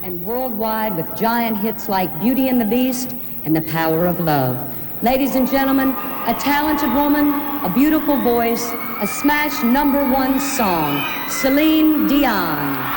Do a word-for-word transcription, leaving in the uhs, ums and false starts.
and worldwide with giant hits like Beauty and the Beast and The Power of Love. Ladies and gentlemen, a talented woman, a beautiful voice, a smash number one song, Celine Dion.